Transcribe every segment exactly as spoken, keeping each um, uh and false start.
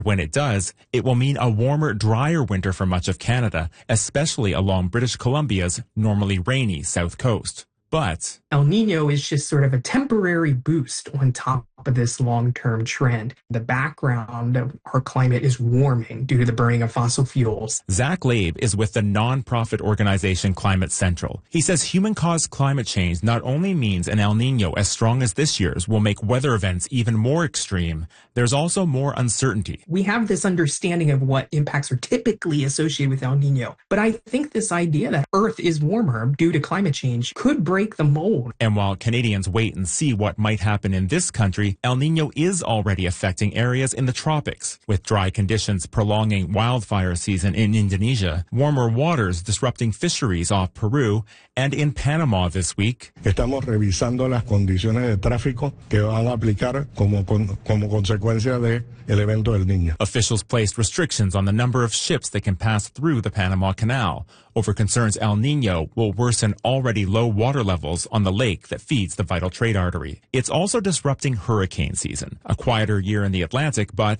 When it does, it will mean a warmer, drier winter for much of Canada, especially along British Columbia's normally rainy south coast. But El Nino is just sort of a temporary boost on top of this long-term trend. The background of our climate is warming due to the burning of fossil fuels. Zach Labe is with the non-profit organization Climate Central. He says human-caused climate change not only means an El Nino as strong as this year's will make weather events even more extreme, there's also more uncertainty. We have this understanding of what impacts are typically associated with El Nino, but I think this idea that Earth is warmer due to climate change could break the mold. And while Canadians wait and see what might happen in this country, El Nino is already affecting areas in the tropics, with dry conditions prolonging wildfire season in Indonesia, warmer waters disrupting fisheries off Peru, and in Panama this week. Estamos revisando las condiciones de tráfico que van a aplicar como, como consecuencia de el evento del Niño. Officials placed restrictions on the number of ships that can pass through the Panama Canal over concerns El Nino will worsen already low water levels on the lake that feeds the vital trade artery. It's also disrupting hurricane season, a quieter year in the Atlantic, but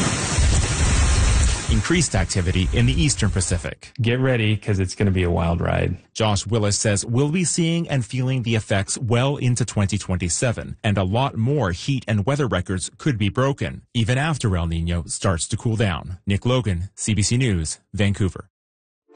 increased activity in the Eastern Pacific. Get ready, because it's going to be a wild ride. Josh Willis says we'll be seeing and feeling the effects well into twenty twenty-seven, and a lot more heat and weather records could be broken, even after El Nino starts to cool down. Nick Logan, C B C News, Vancouver.